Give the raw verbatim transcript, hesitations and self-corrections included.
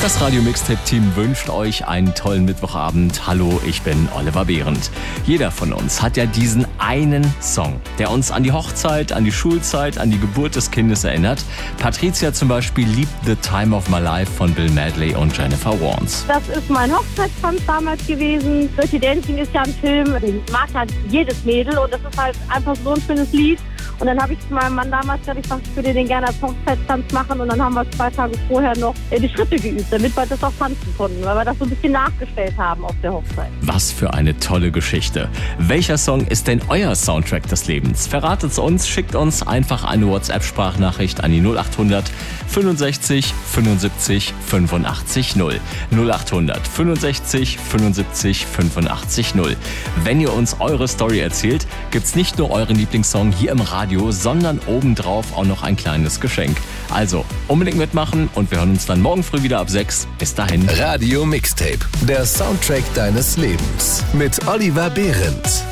Das Radio Mixtape Team wünscht euch einen tollen Mittwochabend. Hallo, ich bin Oliver Behrendt. Jeder von uns hat ja diesen einen Song, der uns an die Hochzeit, an die Schulzeit, an die Geburt des Kindes erinnert. Patricia zum Beispiel liebt The Time of My Life von Bill Medley und Jennifer Warnes. Das ist mein Hochzeitstanz damals gewesen. Dirty Dancing ist ja ein Film, den mag halt jedes Mädel und das ist halt einfach so ein schönes Lied. Und dann habe ich zu meinem Mann damals gesagt, ich dachte, ich würde den gerne als Hochzeitstanz machen. Und dann haben wir zwei Tage vorher noch die Schritte geübt, damit wir das auch tanzen konnten, weil wir das so ein bisschen nachgestellt haben auf der Hochzeit. Was für eine tolle Geschichte. Welcher Song ist denn euer Soundtrack des Lebens? Verratet es uns, schickt uns einfach eine WhatsApp-Sprachnachricht an die null acht hundert fünfundsechzig fünfundsiebzig fünfundachtzig null. null acht hundert fünfundsechzig fünfundsiebzig fünfundachtzig null. Wenn ihr uns eure Story erzählt, gibt's nicht nur euren Lieblingssong hier im Radio, sondern obendrauf auch noch ein kleines Geschenk. Also unbedingt mitmachen und wir hören uns dann morgen früh wieder ab sechs. Bis dahin. Radio Mixtape, der Soundtrack deines Lebens mit Oliver Behrendt.